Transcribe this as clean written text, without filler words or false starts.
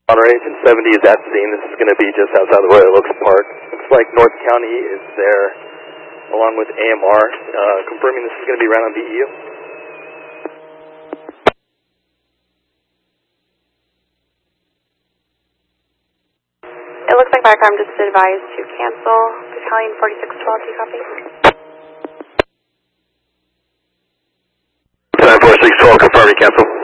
Honor Agent 70 is at scene. This is going to be just outside the Royal Oaks Park. Looks like North County is there along with AMR. Confirming this is going to be around on BEU. It looks like Viacom just advised to cancel Battalion 4612. Do you copy? 4612, confirming cancel.